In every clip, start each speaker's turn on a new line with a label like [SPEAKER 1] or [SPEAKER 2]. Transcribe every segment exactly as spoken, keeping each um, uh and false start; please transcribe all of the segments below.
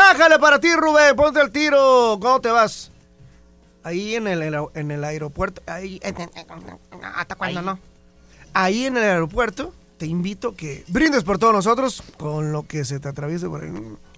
[SPEAKER 1] Éjale para ti, Rubén, ponte el tiro. ¿Cómo te vas? Ahí en el, en el aeropuerto. Ahí, ¿hasta cuándo no? Ahí en el aeropuerto te invito que brindes por todos nosotros con lo que se te atraviese por ahí.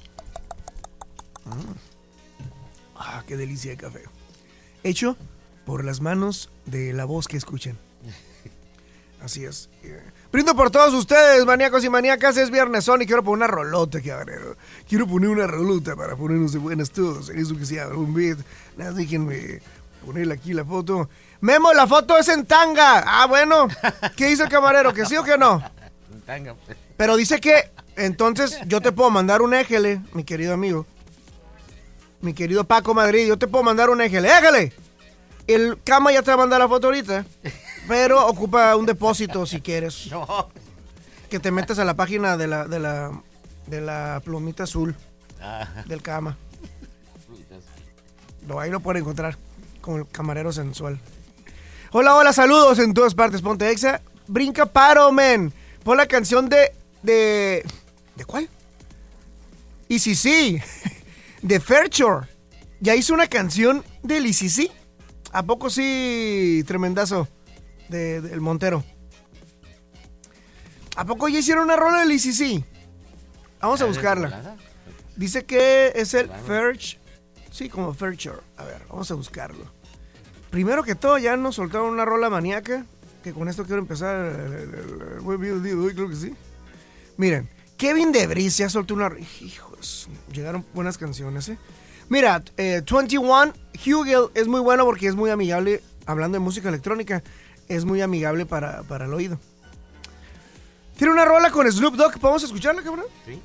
[SPEAKER 1] Ah, qué delicia de café. Hecho por las manos de la voz que escuchen. Así es. Brindo por todos ustedes, maníacos y maníacas. Es viernesón y quiero poner una rolota, cabrero. Quiero poner una rolota para ponernos de buenas todos. En eso que se llama un beat. Nada, déjenme ponerle aquí la foto. Memo, la foto es en tanga. Ah, bueno. ¿Qué dice el camarero? ¿Que sí o que no? En tanga. Pero dice que, entonces, yo te puedo mandar un éjele, mi querido amigo. Mi querido Paco Madrid, yo te puedo mandar un éjele. ¡Éjele! El cama ya te va a mandar la foto ahorita. Pero ocupa un depósito si quieres. No. Que te metas a la página de la, de la, de la plumita azul. Ah. Del cama. Lo, ahí lo pueden encontrar con el camarero sensual. Hola, hola, saludos en todas partes. Ponte Exa. Brinca paro, men. Pon la canción de... ¿De, ¿de cuál? Y sí, sí. De Fairshore. Ya hizo una canción del I C C. ¿A poco sí, tremendazo? De, de El Montero. ¿A poco ya hicieron una rola del I C C? Vamos a buscarla. Dice que es el Fairshore. Sí, como Fairshore. A ver, vamos a buscarlo. Primero que todo, ya nos soltaron una rola maníaca. Que con esto quiero empezar el, el, el buen video de hoy, creo que sí. Miren, Kevin Debris ya soltó una... Hijos, llegaron buenas canciones, ¿eh? Mira, eh, veintiuno, Hugel es muy bueno porque es muy amigable, hablando de música electrónica, es muy amigable para, para el oído. Tiene una rola con Snoop Dogg, ¿podemos escucharla, cabrón? Sí.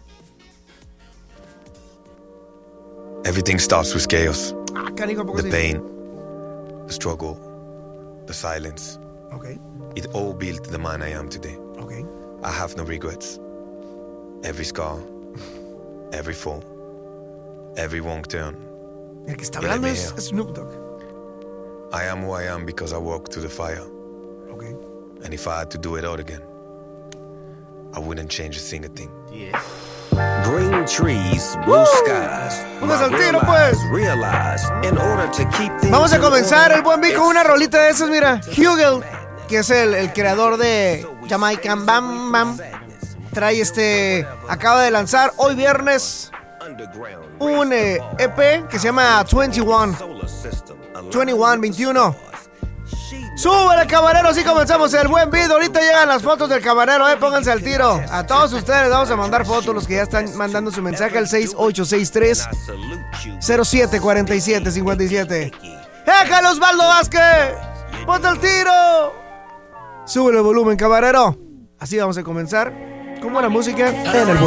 [SPEAKER 2] Everything starts with chaos.
[SPEAKER 1] Ah, cariño,
[SPEAKER 2] the pain, the struggle, the silence.
[SPEAKER 1] Okay.
[SPEAKER 2] It all built the man I am today.
[SPEAKER 1] Okay.
[SPEAKER 2] I have no regrets. Every scar, every fall, every wrong turn.
[SPEAKER 1] El que está hablando es Snoop Dogg.
[SPEAKER 2] I am who I am because I walked through the fire.
[SPEAKER 1] Okay.
[SPEAKER 2] And if I had to do it all again, I wouldn't change a single thing.
[SPEAKER 3] Yeah. Green trees, blue skies.
[SPEAKER 1] Póngase al tiro, pues.
[SPEAKER 3] Realize, in order to keep things
[SPEAKER 1] Vamos a comenzar el buen Vic con una rolita de esas, mira. Hugel, que es el, el creador de Jamaican Bam Bam, trae este, acaba de lanzar hoy viernes un eh, E P que se llama veintiuno. veintiuno, veintiuno. Súbele, camarero, así comenzamos el buen beat. Ahorita llegan las fotos del camarero, eh, pónganse al tiro. A todos ustedes vamos a mandar fotos, los que ya están mandando su mensaje al seis ocho seis tres, cero siete cuatro siete cinco siete. ¡Éjale, Osvaldo Vázquez! ¡Ponte el tiro! Súbele el volumen, camarero. Así vamos a comenzar con buena música en el